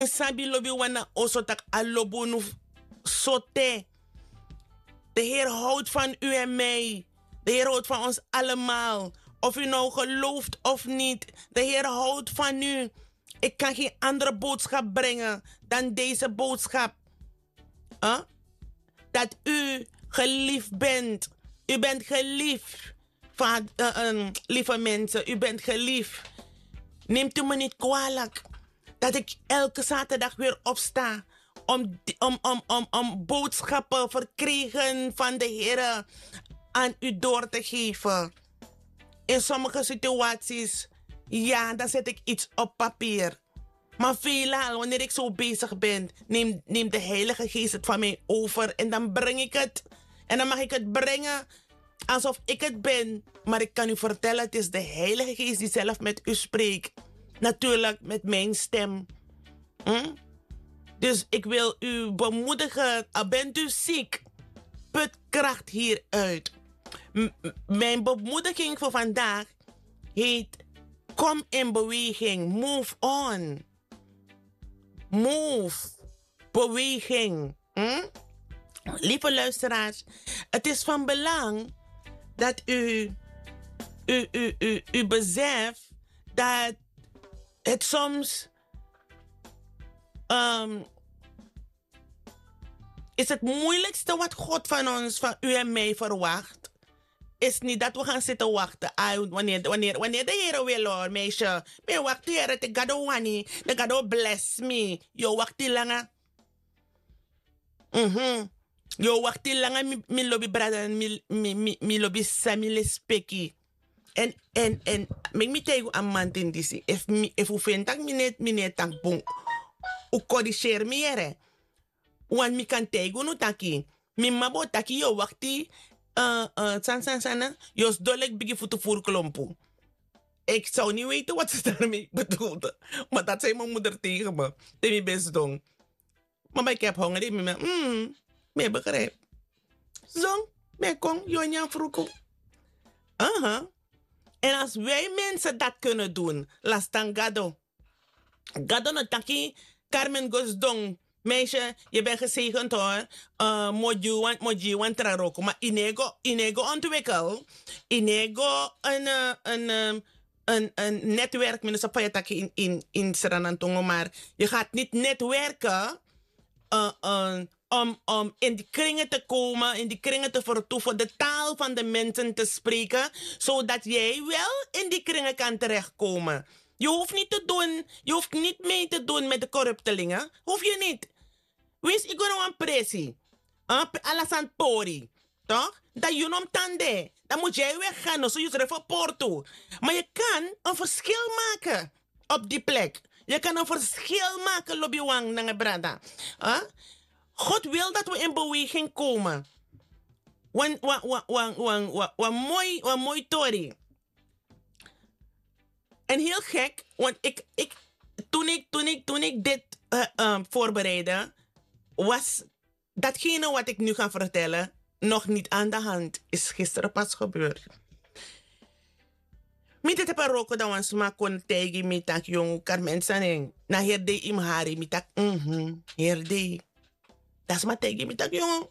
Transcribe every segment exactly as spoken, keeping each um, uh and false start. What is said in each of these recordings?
Sabi lobi wana osotak alobonu sote. De Heer houdt van u en mij. De Heer houdt van ons allemaal. Of u nou gelooft of niet. De Heer houdt van u. Ik kan geen andere boodschap brengen dan deze boodschap. Huh? Dat u geliefd bent. U bent geliefd. Van, uh, uh, lieve mensen, u bent geliefd. Neemt u me niet kwalijk dat ik elke zaterdag weer opsta om, om, om, om, om boodschappen verkregen van de Heer aan u door te geven. In sommige situaties, ja, dan zet ik iets op papier. Maar veelal, wanneer ik zo bezig ben, neemt neem de Heilige Geest het van mij over en dan breng ik het. En dan mag ik het brengen alsof ik het ben. Maar ik kan u vertellen, het is de Heilige Geest die zelf met u spreekt. Natuurlijk met mijn stem. Hm? Dus ik wil u bemoedigen, al bent u ziek, put kracht hieruit. M- mijn bemoediging voor vandaag heet: kom in beweging, move on. Move, beweging. Hm? Lieve luisteraars, het is van belang dat u, u, u, u, u beseft dat het soms um, is het moeilijkste wat God van ons, van u en mij verwacht, is niet dat we gaan zitten wachten. Ah, wanneer, wanneer, wanneer de Heer wil, hoor, meisje. Maar wacht, de Heer, de God wani, de God bless me. Yo, wacht die lange. Mhm. Yo, wacht die lange, mi, mi lobby brada, mi, mi, mi, mi lobby Samuel Speki. En, en, en, mek mi tegen aan man in disi. If mi, if u vindt dat mi net, mi net tank bon. U corrigeer mi ere. Want mi kan tegen nu taki. Mi mabo taki yo wakti. Uh, uh, san san san. Jos dolek bigi futu voor klompo. Ik zou niet weten wat ze daarmee bedoelde. Maar dat zei mijn moeder tegen me. Tegen mijn best doen. Maar ik heb honger. Ik ben, mm, me begrijp. Zong, me kon, jonja vroeg. Aha. En als wij mensen dat kunnen doen, lastan gado. Gado no taki, Carmen Gosdong. Meisje, je bent gezegend hoor. Uh, Mojuwan, mojuwan traroko. Maar inego, inego ontwikkel. Inego een, uh, een, um, een, een netwerk. Minus op je taki in, in, in Seranantongo. Maar je gaat niet netwerken. Uh, uh, om, om in die kringen te komen, in die kringen te vertoeven, de taal van de mensen te spreken, zodat jij wel in die kringen kan terechtkomen. Je hoeft niet te doen, je hoeft niet mee te doen met de corruptelingen. Hoef je niet. Wees ik gewoon een pressie. Alles aan pori. Toch? Dat je nom tande. Dan moet jij weggaan, zo je er voor Porto. Maar je kan een verschil maken op die plek. Je kan een verschil maken, lobby wang naar brada. Huh? God wil dat we in beweging komen. Wan, wan, wan, wan, wan, wan, wan mooi, wan mooi tori. En heel gek, want ik, ik, toen, ik, toen, ik, toen ik dit uh, uh, voorbereidde, was datgene wat ik nu ga vertellen nog niet aan de hand. Is gisteren pas gebeurd. Met het paroko dan was maar kon tegen me tak jong Carmen Saneng. Na herde im hari me tak mhm herde. Dat is maar tegen me tak jong.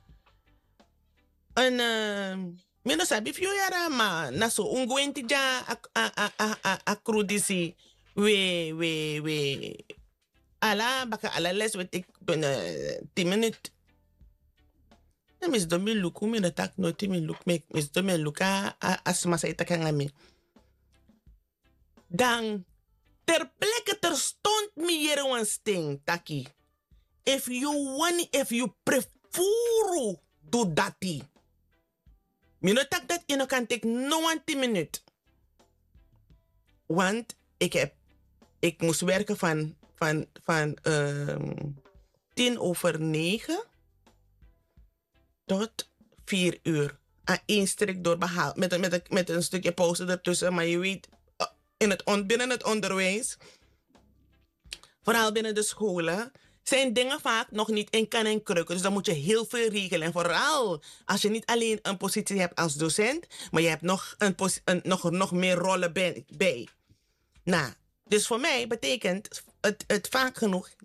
En uh, me no sabi fio yara ma na so ungwenti ja a a a a a a krudisi we we we ala baka ala les we tik ben tien minutes. Na mis domi luku me na tak no tien minutes me mis domi luka asma sa itakangami. Dan ter plekke terstond mi jere wan sting taki. If you want, if you prefer do dati. Mi no tak dat je no kan take no twenty minute. Want ik heb, ik moest werken van, van, van um, tien over negen tot vier uur. Aan één strik door behaald. Met, met, met, met een stukje pauze ertussen. Maar je weet, in het on, binnen het onderwijs, vooral binnen de scholen, zijn dingen vaak nog niet in kan en krukken. Dus dan moet je heel veel regelen. En vooral als je niet alleen een positie hebt als docent, maar je hebt nog, een, een, nog, nog meer rollen bij, bij. Nou, dus voor mij betekent het, het vaak genoeg